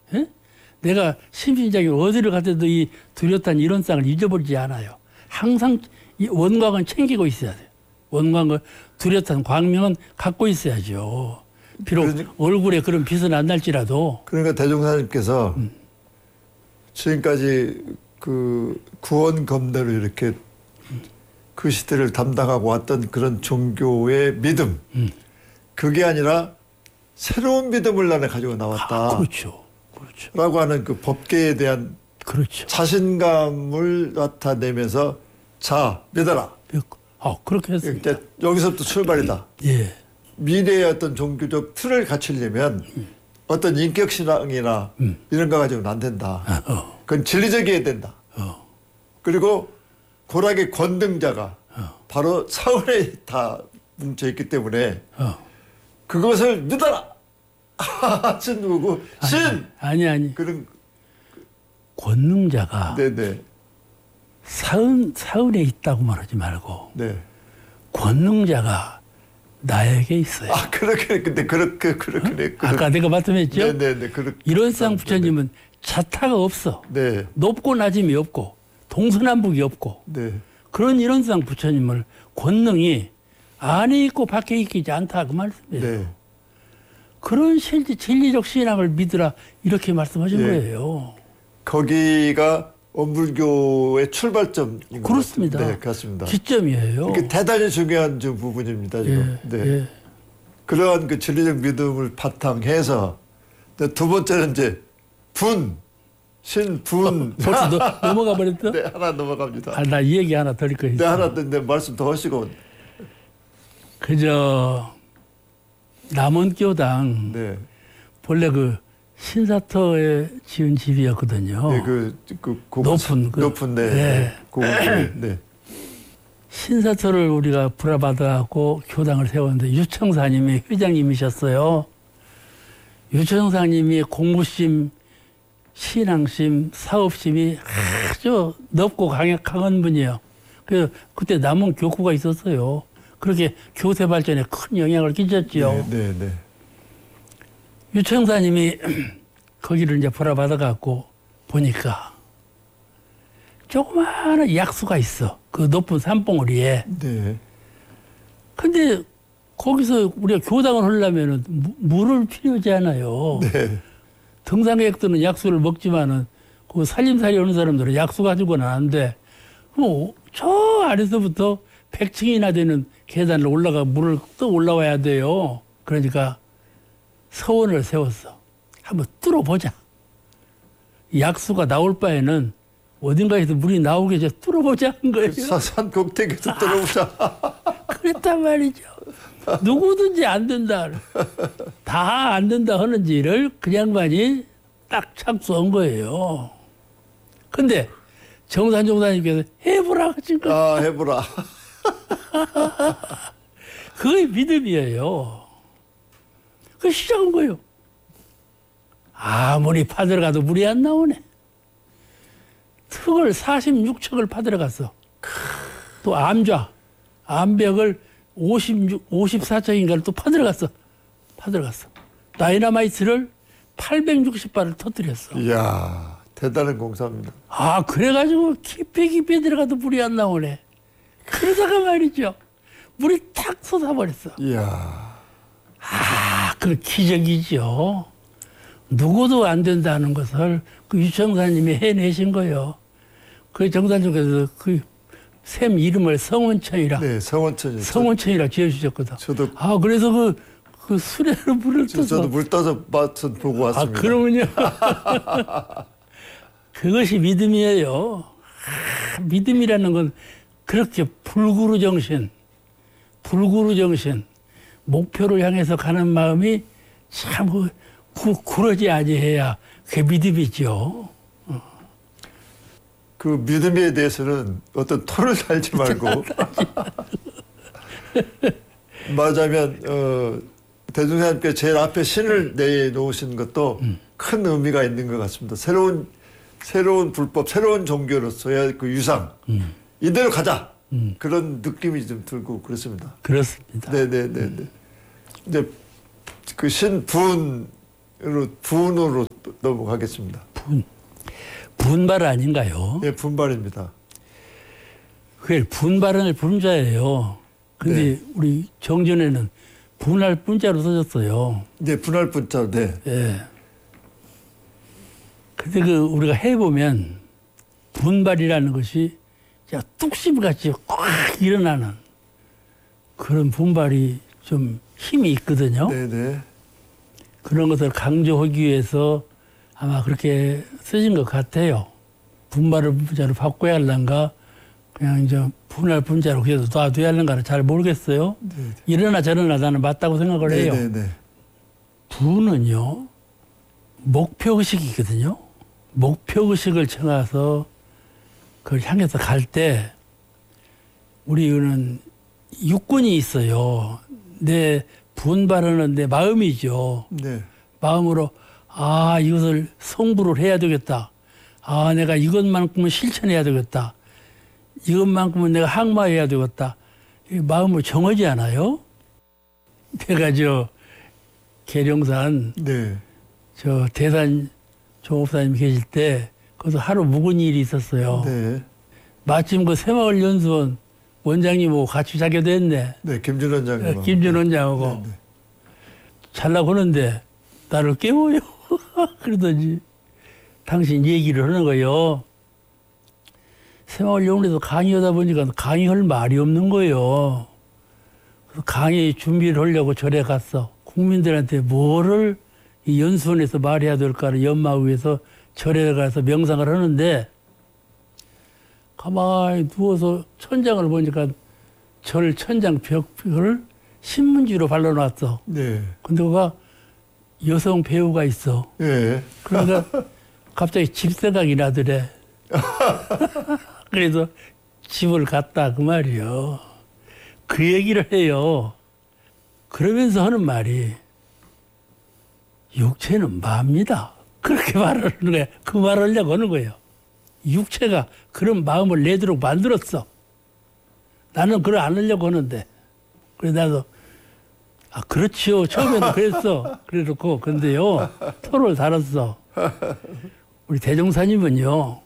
예? 내가 심신장애로 어디를 가서도 이 뚜렷한 이론상을 잊어버리지 않아요. 항상 이 원광은 챙기고 있어야 돼요. 원광을 뚜렷한 광명은 갖고 있어야죠. 비록 얼굴에 그런 빛은 안 날지라도. 그러니까 대종사님께서 지금까지 그 구원 검대로 이렇게 그 시대를 담당하고 왔던 그런 종교의 믿음, 그게 아니라 새로운 믿음을 나는 가지고 나왔다. 그렇죠. 그렇죠. 라고 하는 그 법계에 대한 그렇죠. 자신감을 나타내면서 자, 믿어라. 그렇게 했습니다. 여기서부터 출발이다. 예. 미래의 어떤 종교적 틀을 갖추려면 어떤 인격신앙이나 이런 거 가지고는 안 된다. 그건 진리적이어야 된다. 그리고 고락의 권능자가 바로 사원에 다 뭉쳐있기 때문에 그것을 믿어라. 신 누구고? 신! 아니. 그런 권능자가 네네. 사은에 있다고 말하지 말고 네. 권능자가 나에게 있어요. 그렇게 근데 그렇게 아까 내가 말씀했죠? 네네. 이론상 부처님은 자타가 없어. 네. 높고 낮음이 없고 동서남북이 없고 네. 그런 이론상 부처님을 권능이 안에 있고 밖에 있지 않다 그 말씀이에요. 네. 그런 진리적 신앙을 믿으라 이렇게 말씀하신 거예요. 거기가 원불교의 출발점인 그렇습니다. 네, 그렇습니다. 지점이에요. 이게 대단히 중요한 부분입니다, 지금. 네. 그러한 그 진리적 믿음을 바탕해서 두 번째는 이제 신분. 벌써 넘어가 버렸어? 네, 하나 넘어갑니다. 나 이 얘기 하나 드릴 거 있어요. 네, 하나 더 말씀 더 하시고. 그저 남원교당 네. 본래 그 신사터에 지은 집이었거든요. 네, 높은 네. 네. 신사터를 우리가 불화받아갖고 교당을 세웠는데 유청사님이 회장님이셨어요. 유청사님이 공부심, 신앙심, 사업심이 아주 넓고 강한 분이에요. 그래서 그때 남원 교구가 있었어요. 그렇게 교세 발전에 큰 영향을 끼쳤지요. 네. 유청사님이 거기를 이제 불화받아갖고 보니까 조그마한 약수가 있어. 그 높은 산봉우리에. 네. 근데 거기서 우리가 교당을 하려면은 물을 필요하지 않아요. 네. 등산객들은 약수를 먹지만은 그 살림살이 오는 사람들은 약수 가지고는 안 돼. 저 아래서부터 100층이나 되는 계단을 올라가 물을 또 올라와야 돼요. 그러니까 서원을 세웠어. 한번 뚫어보자. 약수가 나올 바에는 어딘가에서 물이 나오게 해서 뚫어보자 한 거예요. 산 꼭대기에서 뚫어보자. 그랬단 말이죠. 누구든지 안 된다. 다 안 된다 하는지를 그 양반이 딱 착수한 거예요. 근데 정산종사님께서 해보라 하신 거예요. 해보라. 그게 믿음이에요. 그 시작한 거예요. 아무리 파들어가도 물이 안 나오네. 흙을 46척을 파들어갔어. 또 암벽을 54척인가를 또 파들어갔어. 다이너마이트를 860발을 터뜨렸어. 이야, 대단한 공사입니다. 그래가지고 깊이 들어가도 물이 안 나오네. 그러다가 말이죠. 물이 탁 솟아버렸어. 이야. 그 기적이죠. 누구도 안 된다는 것을 그 유청사님이 해내신 거예요. 그 정산중에서 그 샘 이름을 성원천이라. 네, 성원천이라 지어주셨거든. 저도. 그래서 그 수레로 물을 떠서. 저도 물 떠서 맛은 보고 왔습니다. 그러면요. 그것이 믿음이에요. 믿음이라는 건 그렇게 불구루 정신, 목표를 향해서 가는 마음이 참 굴하지 아니해야 그게 믿음이죠. 그 믿음에 대해서는 어떤 토를 달지 말고 말하자면 대종사님께 제일 앞에 신을 내놓으신 것도 큰 의미가 있는 것 같습니다. 새로운 불법, 새로운 종교로서의 그 유상 이대로 가자 그런 느낌이 좀 들고 그렇습니다. 그렇습니다. 네네네. 이제 그 신분 분으로 넘어가겠습니다. 분발 아닌가요? 예, 분발입니다. 그게 분발은 분자예요. 근데 네. 우리 정전에는 분할 분자로 써졌어요. 네, 분할 분자, 네. 예. 근데 그 우리가 해보면 분발이라는 것이 그냥 뚝심같이 꽉 일어나는 그런 분발이 좀 힘이 있거든요. 네네. 그런 것을 강조하기 위해서 아마 그렇게 쓰신 것 같아요. 분발을 분자로 바꿔야 할란가 그냥 이제 분할 분자로 그래도 놔둬야 할란가를 잘 모르겠어요. 네네. 이러나 저러나 나는 맞다고 생각을 해요. 네네네. 부는요, 목표의식이거든요. 목표의식을 정해서 그걸 향해서 갈 때, 우리는 육군이 있어요. 내 분발하는 내 마음이죠. 네. 마음으로, 아, 이것을 성부를 해야 되겠다. 아, 내가 이것만큼은 실천해야 되겠다. 이것만큼은 내가 항마해야 되겠다. 이 마음을 정하지 않아요? 내가 계룡산 네. 대산 종업사님 계실 때 거기서 하루 묵은 일이 있었어요. 네. 마침 그 새마을 연수원 원장님하고 같이 자게 됐네. 네, 김준 원장님. 김준 원장하고. 네, 네. 잘라고 하는데 나를 깨워요. 그러더니 당신 얘기를 하는 거예요. 새마을 연수원에서 강의하다 보니까 강의할 말이 없는 거예요. 그래서 강의 준비를 하려고 절에 갔어. 국민들한테 뭐를 이 연수원에서 말해야 될까를 연마위에서 절에 가서 명상을 하는데 가만히 누워서 천장을 보니까 절 천장 벽을 신문지로 발라놨어. 네. 근데 그가 여성 배우가 있어. 예. 그러니까 갑자기 집 생각이 나더래. 그래서 집을 갔다 그 말이요. 그 얘기를 해요. 그러면서 하는 말이 육체는 마입니다. 그렇게 말을 하는 거야. 그 말을 하려고 하는 거예요. 육체가 그런 마음을 내도록 만들었어. 나는 그걸 안 하려고 하는데. 그래서 나도 아 그렇지요. 처음에는 그랬어. 그래놓고 근데요. 토를 달았어. 우리 대종사님은요.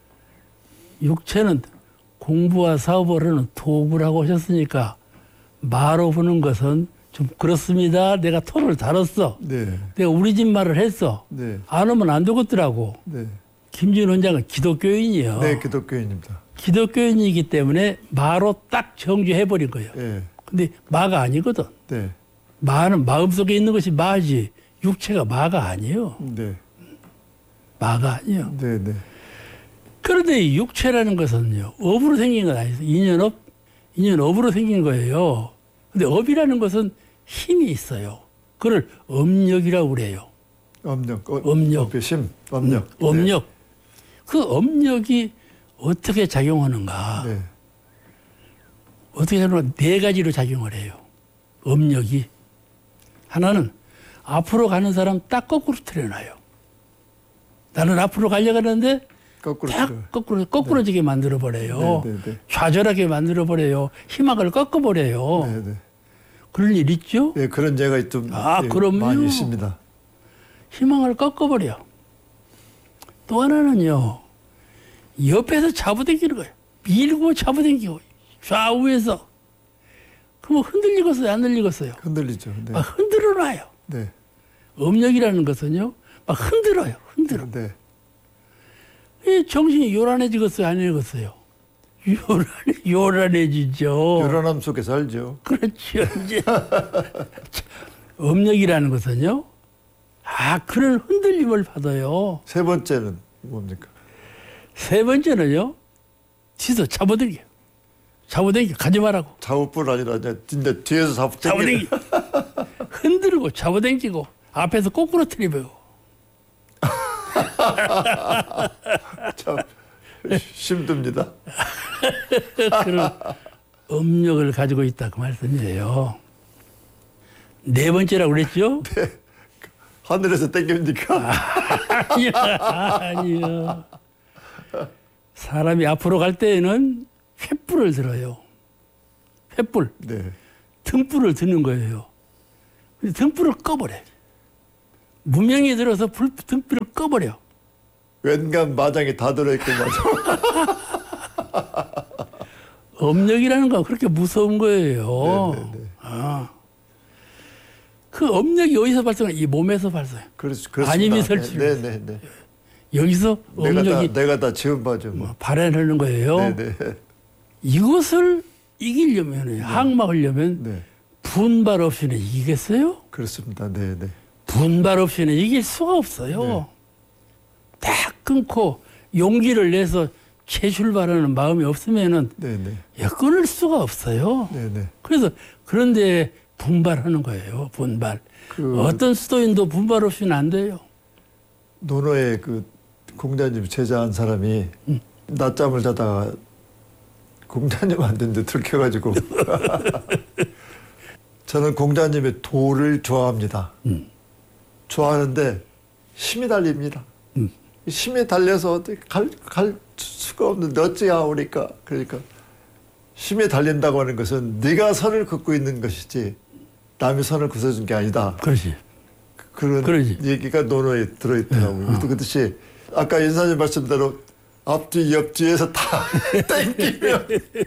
육체는 공부와 사업을 하는 도구라고 하셨으니까 말로 보는 것은 좀 그렇습니다. 내가 토를 달았어. 네. 내가 우리 집 말을 했어. 네. 안 하면 안 되겠더라고. 네. 김준 원장은 기독교인이요. 네, 기독교인입니다. 기독교인이기 때문에 마로 딱 정죄해버린 거예요. 예. 근데 마가 아니거든. 네. 마는 마음속에 있는 것이 마지 육체가 마가 아니에요. 네. 마가 아니에요. 네, 네. 그런데 이 육체라는 것은요. 업으로 생긴 건 아니에요. 인연업으로 생긴 거예요. 근데 업이라는 것은 힘이 있어요. 그걸 업력이라고 그래요. 업력. 업력. 업의 심. 업력. 업력. 그 업력이 어떻게 작용하는가. 네. 어떻게 하면 네 가지로 작용을 해요. 업력이. 하나는 앞으로 가는 사람 딱 거꾸로 틀어놔요. 나는 앞으로 가려고 하는데 거꾸로. 딱 거꾸로지게 만들어버려요. 네, 네, 네. 좌절하게 만들어버려요. 희망을 꺾어버려요. 네, 네. 그런 일 있죠? 예, 그런 예가 좀 아, 예, 그럼요. 많이 있습니다. 희망을 꺾어버려. 또 하나는요. 옆에서 잡아당기는 거예요. 밀고 잡아당기고 좌우에서. 그럼 흔들리겠어요? 안 흔들리겠어요? 흔들리죠. 네. 막 흔들어놔요. 네. 업력이라는 것은요. 막 흔들어요. 흔들어. 네. 이 정신이 요란해지겠어요? 안 해지겠어요? 요란해지죠. 요란함 속에 살죠. 그렇죠. 이제 업력이라는 것은요. 아, 그런 흔들림을 받아요. 세 번째는 뭡니까? 세 번째는요. 뒤에서 잡아당겨. 가지 말라고. 좌우뿐 아니라 이제 진짜 뒤에서 잡아당기. 흔들고 잡아당기고 앞에서 거꾸로 틀리고. 참 힘듭니다. 그런 업력을 가지고 있다 그 말씀이에요. 네 번째라고 그랬죠? 하늘에서 땡깁니까? 아니요. 사람이 앞으로 갈 때에는 횃불을 들어요. 횃불. 네. 등불을 드는 거예요. 근데 등불을 꺼버려요. 무명이 들어서 등불을 꺼버려. 웬간 마장이 다 들어있구만. 업력이라는 건 그렇게 무서운 거예요. 네네네. 그 업력이 어디서 발생해? 이 몸에서 발생해. 그렇습니다. 안임이 설치. 네네네. 여기서 업력이 내가 다 지은 바죠. 뭐. 발현하는 거예요. 네네. 이것을 이기려면, 항막하려면 네. 분발 없이는 이기겠어요? 그렇습니다. 네네. 분발 없이는 이길 수가 없어요. 딱 끊고 용기를 내서 재출발하는 마음이 없으면은 네네. 끊을 수가 없어요. 네네. 그래서 그런데 분발하는 거예요. 분발. 어떤 수도인도 분발 없이는 안 돼요. 논어에 그 공자님 제자한 사람이 낮잠을 자다가 공자님 안 됐는데 들켜가지고 저는 공자님의 도를 좋아합니다. 좋아하는데 힘이 달립니다. 힘이 달려서 어떻게 갈 수가 없는데 어찌하오니까. 그러니까 힘이 달린다고 하는 것은 네가 선을 긋고 있는 것이지 남이 선을 긋어준 게 아니다. 그렇지. 그런 그러지. 얘기가 논어에 들어있더라고요. 그렇듯이 아까 인사님 말씀대로 앞뒤 옆뒤에서 다 땡기면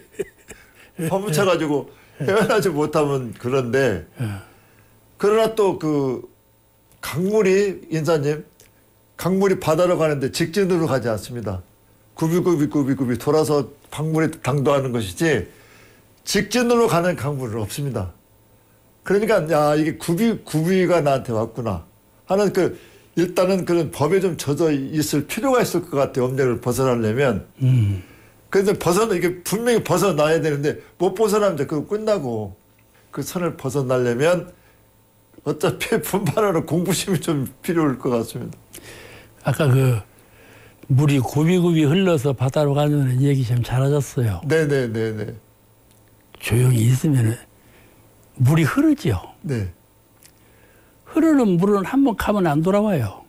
파묻혀가지고 헤어나지 못하면 그런데 그러나 또 그 강물이 인사님 강물이 바다로 가는데 직진으로 가지 않습니다. 구비구비 돌아서 강물에 당도하는 것이지 직진으로 가는 강물은 없습니다. 그러니까 야 이게 구비가 나한테 왔구나 하는 그 일단은 그런 법에 좀 젖어 있을 필요가 있을 것 같아요. 업력을 벗어나려면. 그런데 이게 분명히 벗어나야 되는데 못 벗어나면 이제 그거 끝나고 그 선을 벗어나려면 어차피 분발하는 공부심이 좀 필요할 것 같습니다. 아까 그 물이 굽이굽이 흘러서 바다로 가는 얘기 참 잘하셨어요. 네네네네. 조용히 있으면 물이 흐르죠. 네. 흐르는 물은 한번 가면 안 돌아와요.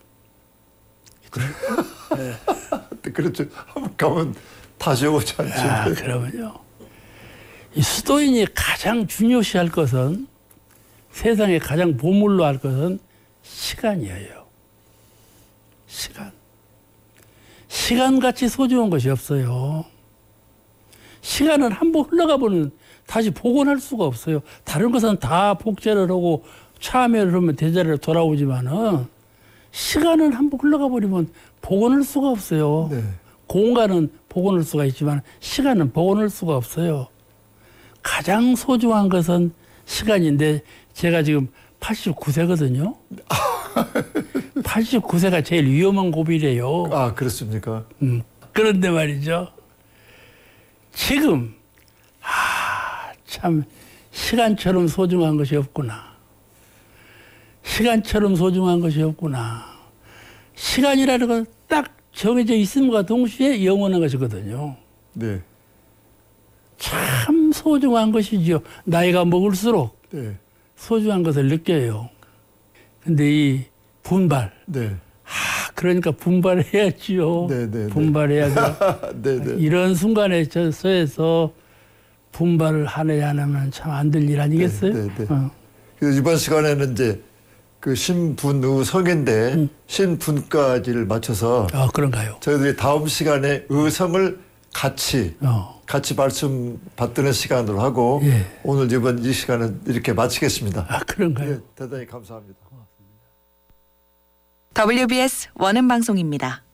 네. 그렇죠. 한번 가면 다시 오지 않죠. 그러면요. 이 수도인이 가장 중요시할 것은 세상에 가장 보물로 할 것은 시간이에요. 시간. 시간같이 소중한 것이 없어요. 시간은 한번 흘러가 보면 다시 복원할 수가 없어요. 다른 것은 다 복제를 하고 참여를 하면 제자리로 돌아오지만은 시간은 한번 흘러가 버리면 복원할 수가 없어요. 네. 공간은 복원할 수가 있지만 시간은 복원할 수가 없어요. 가장 소중한 것은 시간인데 제가 지금 89세거든요. 89세가 제일 위험한 고비래요. 아, 그렇습니까? 그런데 말이죠. 지금 참 시간처럼 소중한 것이 없구나. 시간처럼 소중한 것이 없구나. 시간이라는 건 딱 정해져 있음과 동시에 영원한 것이거든요. 네. 참 소중한 것이죠. 나이가 먹을수록 네. 소중한 것을 느껴요. 근데 이 분발. 네. 그러니까 분발해야지요. 네네. 분발해야죠. 네네. 이런 순간에 서에서 분발을 하느냐 안 하면 참 안 될 일 아니겠어요? 네. 그래서 이번 시간에는 이제 그 신분의 성인데 신분까지를 맞춰서 그런가요? 저희들이 다음 시간에 의성을 같이 말씀 받드는 시간으로 하고 오늘 이번 이 시간은 이렇게 마치겠습니다. 그런가요? 네, 대단히 감사합니다. WBS 원음 방송입니다.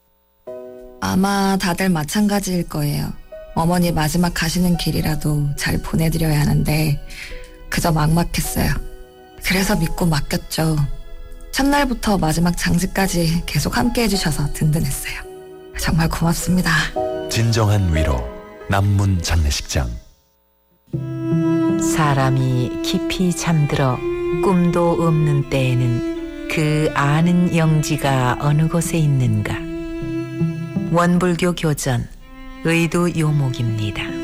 아마 다들 마찬가지일 거예요. 어머니 마지막 가시는 길이라도 잘 보내드려야 하는데 그저 막막했어요. 그래서 믿고 맡겼죠. 첫날부터 마지막 장지까지 계속 함께 해주셔서 든든했어요. 정말 고맙습니다. 진정한 위로 남문 장례식장. 사람이 깊이 잠들어 꿈도 없는 때에는 그 아는 영지가 어느 곳에 있는가. 원불교 교전 의도 요목입니다.